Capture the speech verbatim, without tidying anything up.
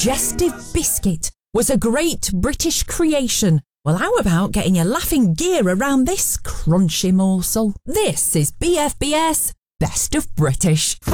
digestive biscuit was a great British creation. Well, how about getting your laughing gear around this crunchy morsel? This is B F B S Best of British.